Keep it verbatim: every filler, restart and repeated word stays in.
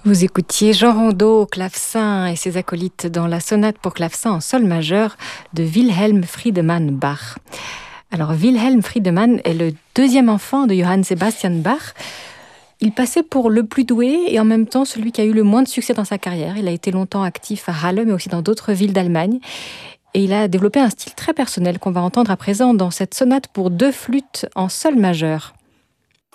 Vous écoutiez Jean Rondeau au clavecin et ses acolytes dans la sonate pour clavecin en sol majeur de Wilhelm Friedemann Bach. Alors Wilhelm Friedemann est le deuxième enfant de Johann Sebastian Bach. Il passait pour le plus doué et en même temps celui qui a eu le moins de succès dans sa carrière. Il a été longtemps actif à Halle mais aussi dans d'autres villes d'Allemagne. Et il a développé un style très personnel qu'on va entendre à présent dans cette sonate pour deux flûtes en sol majeur.